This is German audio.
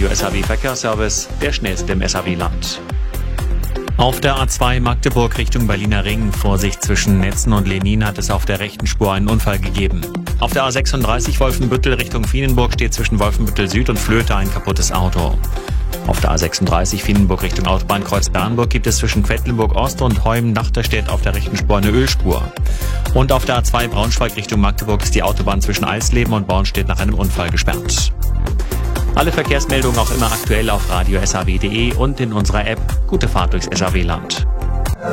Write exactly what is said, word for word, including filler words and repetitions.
Radio S H W Verkehrsservice, der schnellste im S H W-Land. Auf der A zwei Magdeburg Richtung Berliner Ring, Vorsicht zwischen Netzen und Lenin, hat es auf der rechten Spur einen Unfall gegeben. Auf der A sechsunddreißig Wolfenbüttel Richtung Vienenburg steht zwischen Wolfenbüttel Süd und Flöte ein kaputtes Auto. Auf der A sechsunddreißig Vienenburg Richtung Autobahnkreuz Bernburg gibt es zwischen Quedlinburg Ost und Heum-Nachterstedt auf der rechten Spur eine Ölspur. Und auf der A zwei Braunschweig Richtung Magdeburg ist die Autobahn zwischen Eisleben und Bornstedt nach einem Unfall gesperrt. Alle Verkehrsmeldungen auch immer aktuell auf radio s h w punkt d e und in unserer App. Gute Fahrt durchs S H W-Land.